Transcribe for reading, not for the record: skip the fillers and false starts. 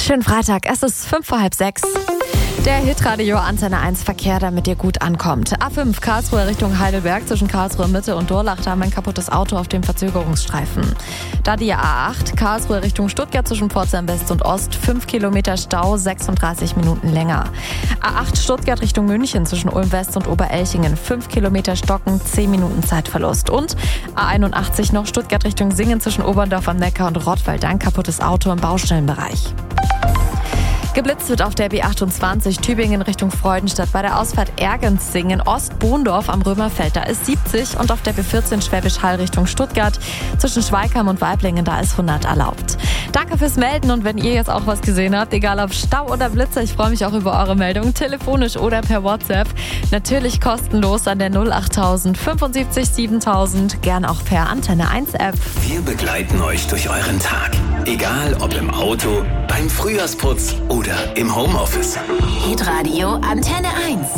Schönen Freitag, es ist 5:05. Der Hitradio Antenne 1 Verkehr, damit ihr gut ankommt. A5 Karlsruhe Richtung Heidelberg zwischen Karlsruhe Mitte und Durlach, da haben wir ein kaputtes Auto auf dem Verzögerungsstreifen. Da die A8 Karlsruhe Richtung Stuttgart zwischen Pforzheim West und Ost, 5 Kilometer Stau, 36 Minuten länger. A8 Stuttgart Richtung München zwischen Ulm West und Oberelchingen, 5 Kilometer Stocken, 10 Minuten Zeitverlust. Und A81 noch Stuttgart Richtung Singen zwischen Oberndorf am Neckar und Rottweil, ein kaputtes Auto im Baustellenbereich. Geblitzt wird auf der B28 Tübingen Richtung Freudenstadt bei der Ausfahrt Ergensingen Ost-Bohndorf am Römerfeld. Da ist 70 und auf der B14 Schwäbisch Hall Richtung Stuttgart zwischen Schweikam und Waiblingen, da ist 100 erlaubt. Danke fürs Melden und wenn ihr jetzt auch was gesehen habt, egal ob Stau oder Blitzer, ich freue mich auch über eure Meldung, telefonisch oder per WhatsApp. Natürlich kostenlos an der 08000 75 7000, gern auch per Antenne 1 App. Wir begleiten euch durch euren Tag. Egal ob im Auto, beim Frühjahrsputz oder im Homeoffice. Hitradio Antenne 1.